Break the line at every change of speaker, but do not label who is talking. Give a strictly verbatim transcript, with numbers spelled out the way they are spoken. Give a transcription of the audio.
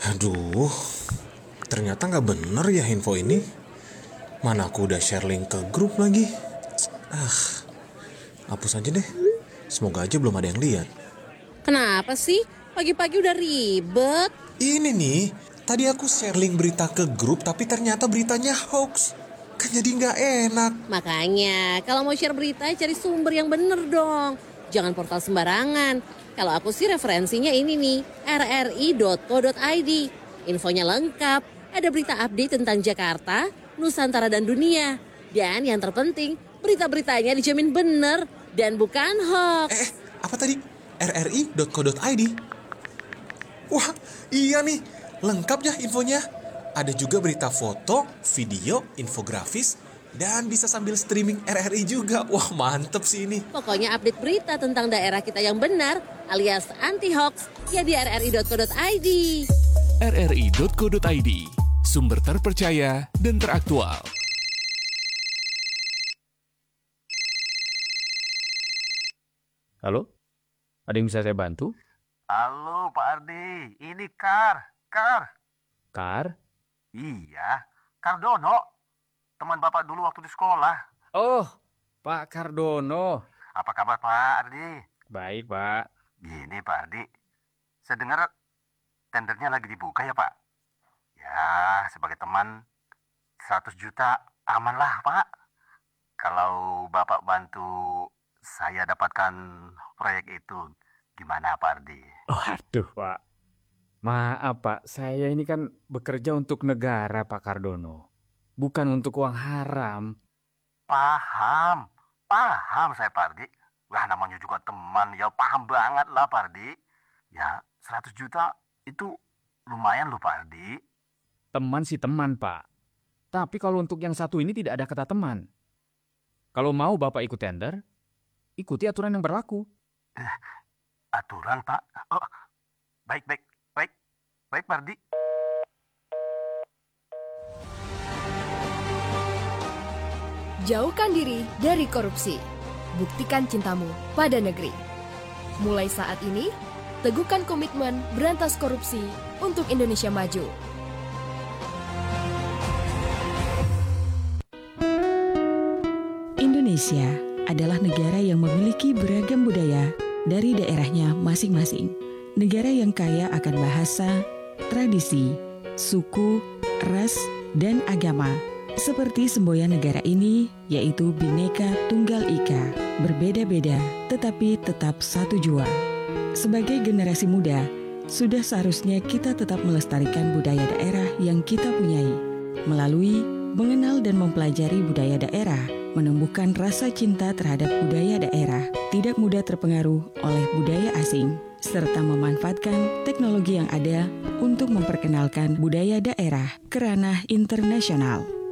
Aduh, ternyata nggak bener ya info ini. Mana aku udah share link ke grup lagi. Ah, hapus aja deh. Semoga aja belum ada yang lihat.
Kenapa sih? Pagi-pagi udah ribet.
Ini nih, tadi aku share link berita ke grup tapi ternyata beritanya hoax. Kan jadi nggak enak.
Makanya, kalau mau share berita, cari sumber yang bener dong. Jangan portal sembarangan. Kalau aku sih referensinya ini nih, r r i dot co dot i d. Infonya lengkap, ada berita update tentang Jakarta, Nusantara dan dunia. Dan yang terpenting, berita-beritanya dijamin bener dan bukan hoax.
Eh, eh apa tadi? r r i dot co dot i d. Wah, iya nih, lengkap ya infonya. Ada juga berita foto, video, infografis, dan bisa sambil streaming R R I juga. Wah, mantep sih ini.
Pokoknya update berita tentang daerah kita yang benar alias anti-hoax ya di r r i dot co dot i d.
r r i dot co dot i d, sumber terpercaya dan teraktual.
Halo? Ada yang bisa saya bantu?
Halo Pak Ardi, ini Kar, Kar.
Kar?
Iya, Kardono, teman Bapak dulu waktu di sekolah.
Oh, Pak Kardono.
Apa kabar Pak Ardi?
Baik, Pak.
Gini Pak Ardi, saya dengar tendernya lagi dibuka ya Pak? Ya, sebagai teman, seratus juta aman lah Pak. Kalau Bapak bantu saya dapatkan proyek itu, gimana Pak Ardi?
Oh, aduh, Pak. Maaf, Pak. Saya ini kan bekerja untuk negara, Pak Kardono. Bukan untuk uang haram.
Paham, paham saya Pak Ardi. Lah namanya juga teman, ya paham banget lah Pak Ardi. Ya, seratus juta itu lumayan loh Pak Ardi.
Teman sih teman, Pak. Tapi kalau untuk yang satu ini tidak ada kata teman. Kalau mau Bapak ikut tender, ikuti aturan yang berlaku.
Eh, aturan Pak? Oh, baik, baik, baik, baik Pak Ardi.
Jauhkan diri dari korupsi. Buktikan cintamu pada negeri. Mulai saat ini, teguhkan komitmen berantas korupsi untuk Indonesia maju.
Indonesia adalah negara yang memiliki beragam budaya dari daerahnya masing-masing. Negara yang kaya akan bahasa, tradisi, suku, ras, dan agama. Seperti semboyan negara ini, yaitu Bhinneka Tunggal Ika, berbeda-beda tetapi tetap satu jua. Sebagai generasi muda, sudah seharusnya kita tetap melestarikan budaya daerah yang kita punyai. Melalui mengenal dan mempelajari budaya daerah, menumbuhkan rasa cinta terhadap budaya daerah, tidak mudah terpengaruh oleh budaya asing, serta memanfaatkan teknologi yang ada untuk memperkenalkan budaya daerah ke ranah internasional.